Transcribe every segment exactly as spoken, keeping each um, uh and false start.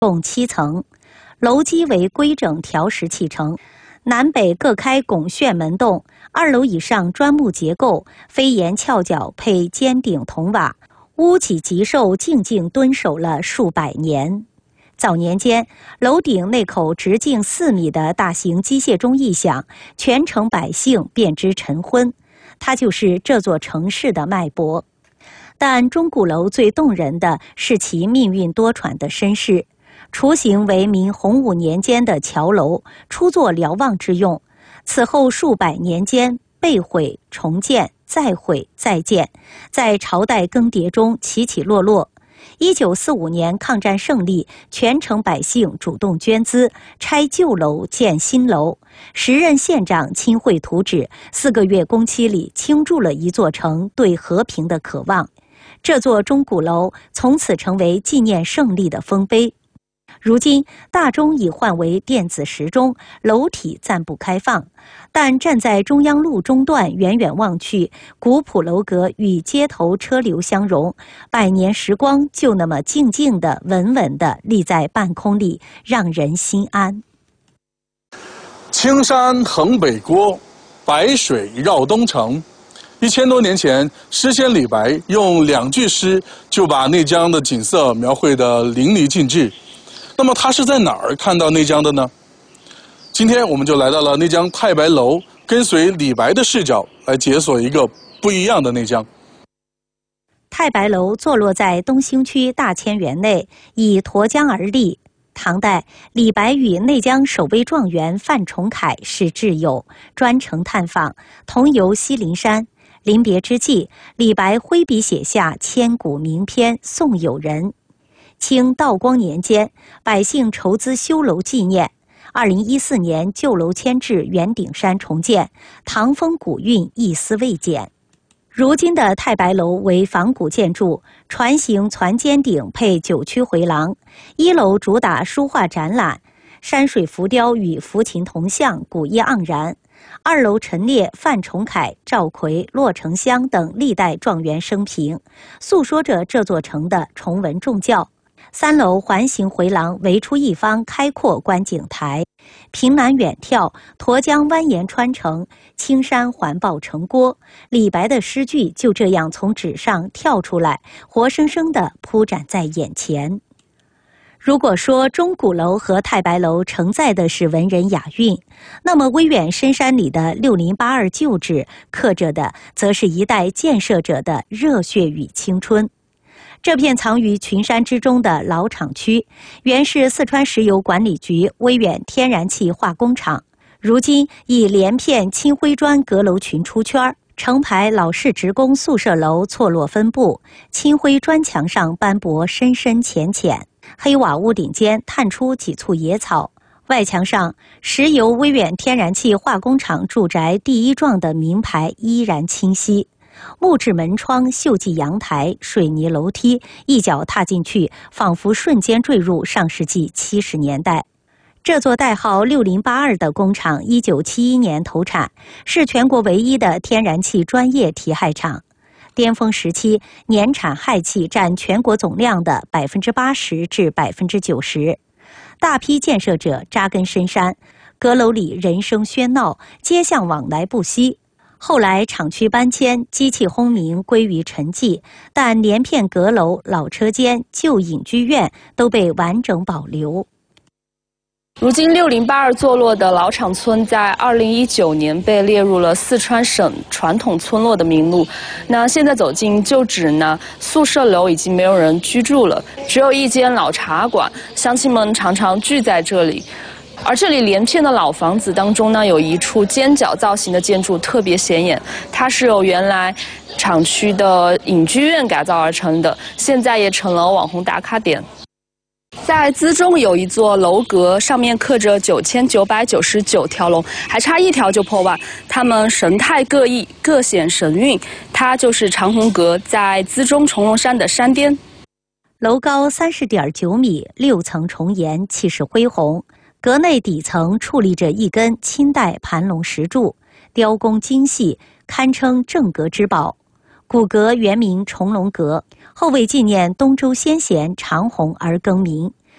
共七层，楼基为规整条石砌成，南北各开拱券门洞，二楼以上砖木结构，飞檐翘角配尖顶铜瓦，屋脊极寿静静蹲守了数百年。早年间，楼顶那口直径四米的大型机械钟一响，全城百姓便知晨昏，它就是这座城市的脉搏。但钟鼓楼最动人的是其命运多舛的身世。雏形为明洪武年间的桥楼，初作瞭望之用，此后数百年间被毁、重建、再毁、再建，在朝代更迭中起起落落。一九四五年抗战胜利，全城百姓主动捐资，拆旧楼建新楼。时任县长亲绘图纸，四个月工期里倾注了一座城对和平的渴望。这座钟鼓楼从此成为纪念胜利的丰碑。如今，大钟已换为电子时钟，楼体暂不开放，但站在中央路中段远远望去，古朴楼阁与街头车流相融，百年时光就那么静静地、稳稳地立在半空里，让人心安。 青山横北郭，白水绕东城。一千多年前，诗仙李白用两句诗就把内江的景色描绘得淋漓尽致。那么他是在哪儿看到内江的呢？今天我们就来到了内江太白楼，跟随李白的视角来解锁一个不一样的内江。 太白楼坐落在东兴区大千园内，以沱江而立。唐代，李白与内江守卫状元范崇凯是挚友，专程探访，同游西陵山。临别之际，李白挥笔写下千古名篇《送友人》。清道光年间，百姓筹资修楼纪念。二零一四年，旧楼迁至圆顶山重建，唐风古韵一丝未减。如今的太白楼为仿古建筑，船形攒尖顶配九曲回廊。一楼主打书画展览，山水浮雕与浮琴铜像，古意盎然。二楼陈列范崇凯、赵逵、骆丞相等历代状元生平，诉说着这座城的崇文重教。三楼环形回廊围出一方开阔观景台，凭栏远眺，沱江蜿蜒穿城，青山环抱城郭。李白的诗句就这样从纸上跳出来，活生生地铺展在眼前。如果说钟鼓楼和太白楼承载的是文人雅韵，那么威远深山里的六零八二旧址刻着的，则是一代建设者的热血与青春。这片藏于群山之中的老厂区，原是四川石油管理局威远天然气化工厂，如今以连片青灰砖阁楼群出圈，成排老式职工宿舍楼错落分布，青灰砖墙上斑驳深深浅浅，黑瓦屋顶间探出几簇野草。外墙上，石油威远天然气化工厂住宅第一幢的名牌依然清晰。木质门窗、锈迹阳台、水泥楼梯，一脚踏进去，仿佛瞬间坠入上世纪七十年代。这座代号六零八二的工厂，一九七一年投产，是全国唯一的天然气专业提氦厂。巅峰时期，年产氦气占全国总量的百分之八十至百分之九十。大批建设者扎根深山，阁楼里人声喧闹，街巷往来不息。后来厂区搬迁，机器轰鸣归于沉寂，但连片阁楼、老车间、旧隐居院都被完整保留。 如今六零八二坐落的老厂村，在二零一九年被列入了四川省传统村落的名录。那现在走进旧址呢，宿舍楼已经没有人居住了，只有一间老茶馆，乡亲们常常聚在这里。而这里连片的老房子当中呢，有一处尖角造型的建筑特别显眼，它是由原来厂区的隐居院改造而成的，现在也成了网红打卡点。在资中有一座楼阁，上面刻着九千九百九十九条龙，还差一条就破万，它们神态各异，各显神韵。它就是长虹阁，在资中重龙山的山巅。 楼高三十点九米，六层重檐，气势恢宏。阁内底层矗立着一根清代盘龙石柱，雕工精细，堪称镇阁之宝。古阁原名重龙阁，后为纪念东周先贤长虹而更名。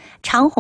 长虹